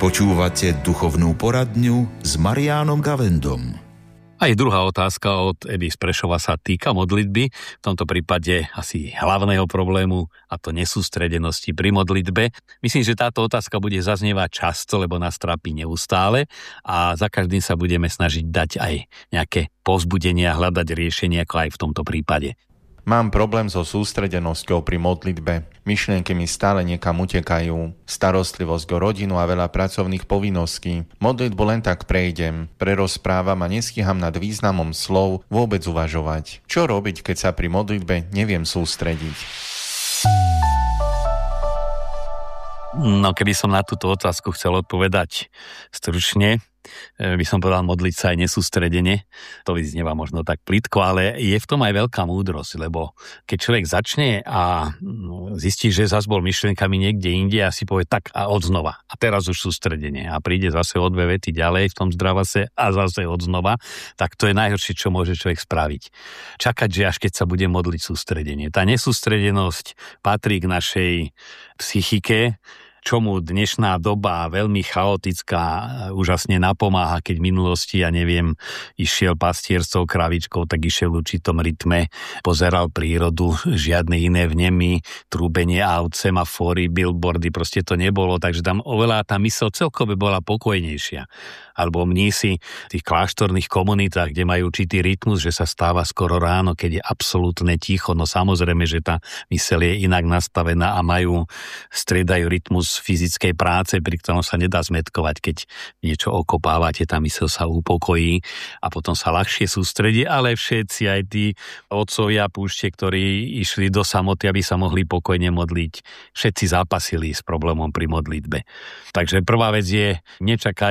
Počúvate duchovnú poradňu s Mariánom Gavendom. Aj druhá otázka od Eby z Prešova sa týka modlitby, v tomto prípade asi hlavného problému, a to nesústredenosti pri modlitbe. Myslím, že táto otázka bude zaznievať často, lebo nás trápi neustále a za každým sa budeme snažiť dať aj nejaké povzbudenie a hľadať riešenie, ako aj v tomto prípade. Mám problém so sústredenosťou pri modlitbe. Myšlienky mi stále niekam utekajú. Starostlivosť o rodinu a veľa pracovných povinností. Modlitbu len tak prejdem, prerozprávam a nestíham nad významom slov vôbec uvažovať. Čo robiť, keď sa pri modlitbe neviem sústrediť? No, keby som na túto otázku chcel odpovedať stručne, by som povedal modliť sa aj nesústredene. To vyznieva možno tak plitko, ale je v tom aj veľká múdrosť, lebo keď človek začne a zistí, že zas bol myšlienkami niekde inde a si povie tak a odznova. A teraz už sústredenie a príde zase o 2 vety ďalej v tom zdravase a zase odznova, tak to je najhoršie, čo môže človek spraviť. Čakať, že až keď sa bude modliť sústredenie. Tá nesústredenosť patrí k našej psychike, čomu dnešná doba veľmi chaotická úžasne napomáha, keď v minulosti, išiel pastier s tou kravičkou, tak išiel v určitom rytme, pozeral prírodu, žiadne iné vnemy, trúbenie aut, semafóry, billboardy, proste to nebolo, takže tam oveľa tá myseľ celkové bola pokojnejšia. Alebo mnísi v tých kláštorných komunitách, kde majú určitý rytmus, že sa stáva skoro ráno, keď je absolútne ticho, no samozrejme, že tá myseľ je inak nastavená a striedajú rytmus fyzickej práce, pri ktorom sa nedá zmätkovať, keď niečo okopávate, tá myseľ sa upokojí a potom sa ľahšie sústredí, ale všetci aj tí otcovia púšte, ktorí išli do samoty, aby sa mohli pokojne modliť, všetci zápasili s problémom pri modlitbe. Takže prvá vec je nečakať